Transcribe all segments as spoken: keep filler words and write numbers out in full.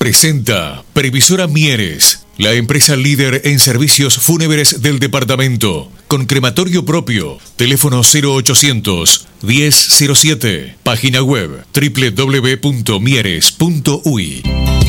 presenta Previsora Mieres, la empresa líder en servicios fúnebres del departamento, con crematorio propio. Teléfono cero ochocientos, diez cero siete. Página web doble u doble u doble u punto mieres punto u i.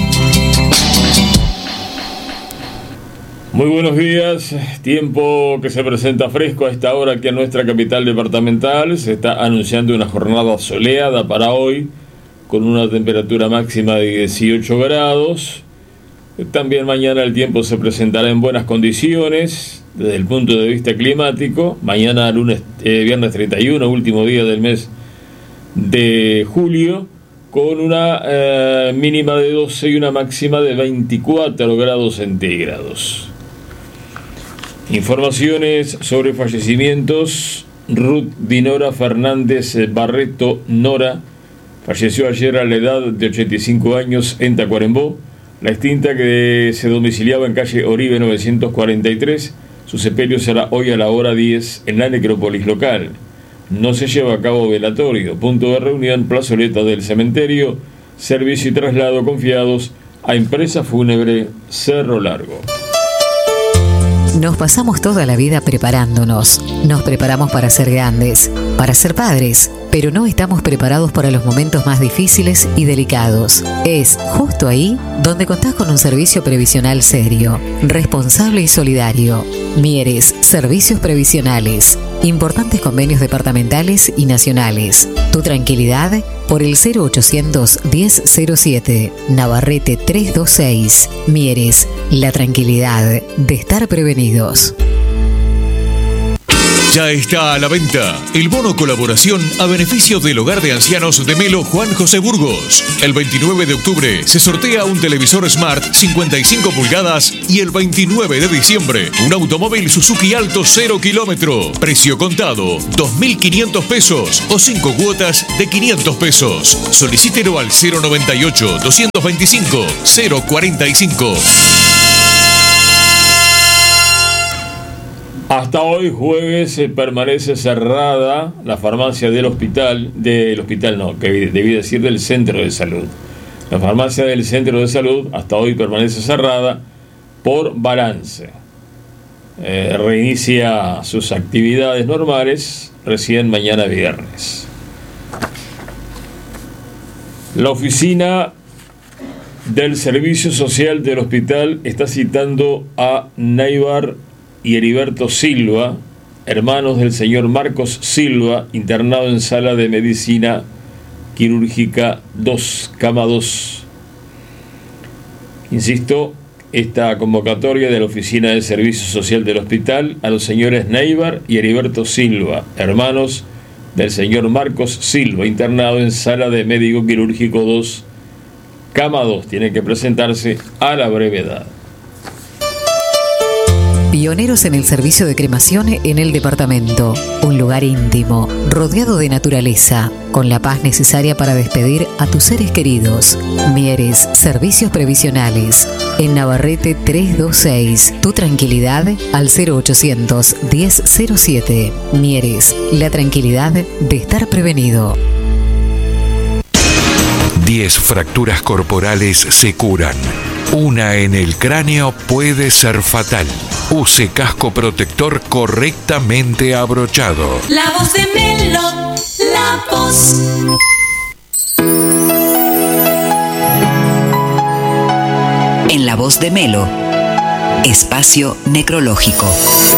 Muy buenos días, tiempo que se presenta fresco a esta hora aquí en nuestra capital departamental. Se está anunciando una jornada soleada para hoy, con una temperatura máxima de dieciocho grados. También mañana el tiempo se presentará en buenas condiciones desde el punto de vista climático. Mañana lunes, eh, viernes treinta y uno, último día del mes de julio, con una eh, mínima de doce y una máxima de veinticuatro grados centígrados. Informaciones sobre fallecimientos. Ruth Dinora Fernández Barreto Nora falleció ayer a la edad de ochenta y cinco años en Tacuarembó. La extinta, que se domiciliaba en calle Oribe novecientos cuarenta y tres, su sepelio será hoy a la hora diez en la necrópolis local. No se lleva a cabo velatorio. Punto de reunión, plazoleta del cementerio. Servicio y traslado confiados a Empresa Fúnebre Cerro Largo. Nos pasamos toda la vida preparándonos. Nos preparamos para ser grandes, para ser padres, pero no estamos preparados para los momentos más difíciles y delicados. Es justo ahí donde contás con un servicio previsional serio, responsable y solidario. Mieres, Servicios Previsionales. Importantes convenios departamentales y nacionales. Tu tranquilidad por el cero ochocientos, diez cero siete. Navarrete trescientos veintiséis. Mieres, la tranquilidad de estar prevenidos. Ya está a la venta el bono colaboración a beneficio del Hogar de Ancianos de Melo Juan José Burgos. El veintinueve de octubre se sortea un televisor Smart cincuenta y cinco pulgadas y el veintinueve de diciembre un automóvil Suzuki Alto cero kilómetro. Precio contado dos mil quinientos pesos o cinco cuotas de quinientos pesos. Solicítelo al cero noventa y ocho, doscientos veinticinco, cero cuarenta y cinco. Hasta hoy jueves eh, permanece cerrada la farmacia del hospital, del hospital no, que debí decir del centro de salud. La farmacia del centro de salud hasta hoy permanece cerrada por balance. Eh, reinicia sus actividades normales recién mañana viernes. La oficina del Servicio Social del hospital está citando a Neibar y Heriberto Silva, hermanos del señor Marcos Silva, internado en sala de medicina quirúrgica dos, cama dos. Insisto, esta convocatoria de la Oficina del Servicio Social del Hospital a los señores Neibar y Heriberto Silva, hermanos del señor Marcos Silva, internado en sala de médico quirúrgico dos, cama dos. Tienen que presentarse a la brevedad. Pioneros en el servicio de cremación en el departamento. Un lugar íntimo, rodeado de naturaleza, con la paz necesaria para despedir a tus seres queridos. Mieres, Servicios Previsionales. En Navarrete trescientos veintiséis. Tu tranquilidad al cero ochocientos, diez cero siete. Mieres, la tranquilidad de estar prevenido. diez fracturas corporales se curan. Una en el cráneo puede ser fatal. Use casco protector correctamente abrochado. La voz de Melo, la voz. En La Voz de Melo, espacio necrológico.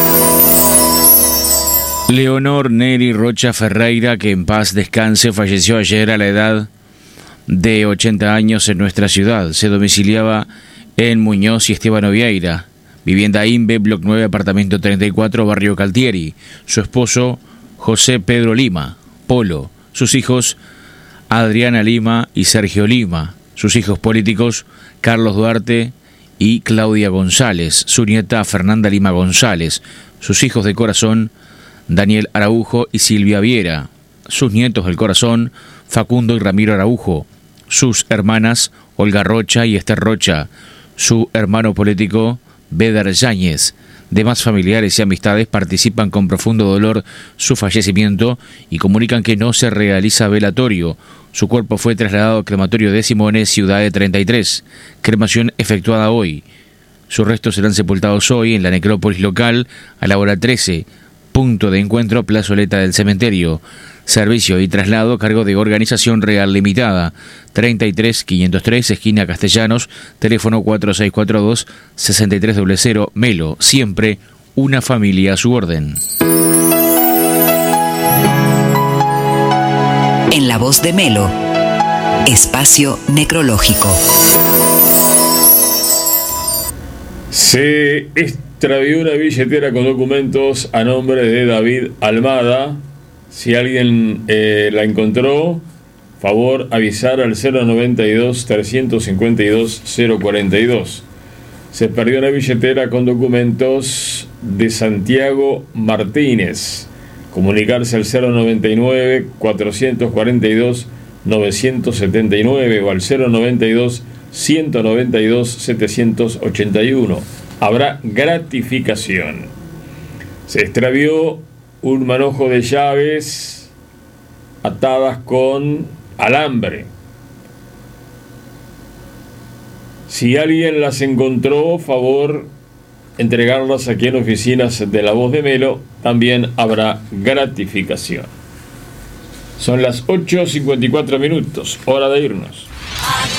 Leonor Neri Rocha Ferreira, que en paz descanse, falleció ayer a la edad de ochenta años en nuestra ciudad. Se domiciliaba en Muñoz y Esteban Vieira, vivienda INVE, Bloc nueve, apartamento treinta y cuatro, barrio Caltieri. Su esposo, José Pedro Lima, Polo. Sus hijos, Adriana Lima y Sergio Lima. Sus hijos políticos, Carlos Duarte y Claudia González. Su nieta, Fernanda Lima González. Sus hijos de corazón, Daniel Araujo y Silvia Viera. Sus nietos del corazón, Facundo y Ramiro Araujo. Sus hermanas, Olga Rocha y Esther Rocha. Su hermano político, Bédar Yáñez. Demás familiares y amistades participan con profundo dolor su fallecimiento y comunican que no se realiza velatorio. Su cuerpo fue trasladado al crematorio de Simones, Ciudad de treinta y tres. Cremación efectuada hoy. Sus restos serán sepultados hoy en la necrópolis local a la hora trece. Punto de encuentro, plazoleta del cementerio. Servicio y traslado a cargo de Organización Real Limitada. treinta y tres quinientos tres, esquina Castellanos, teléfono cuatro seis cuatro dos, seis tres cero cero, Melo. Siempre una familia a su orden. En la voz de Melo, espacio necrológico. Se extravió una billetera con documentos a nombre de David Almada. Si alguien eh, la encontró, favor avisar al cero noventa y dos, trescientos cincuenta y dos, cero cuarenta y dos. Se perdió una billetera con documentos de Santiago Martínez. Comunicarse al cero noventa y nueve, cuatrocientos cuarenta y dos, novecientos setenta y nueve o al cero noventa y dos, ciento noventa y dos, setecientos ochenta y uno. Habrá gratificación. Se extravió un manojo de llaves atadas con alambre. Si alguien las encontró, favor entregarlas aquí en oficinas de La Voz de Melo. También habrá gratificación. Son las ocho cincuenta y cuatro minutos, hora de irnos.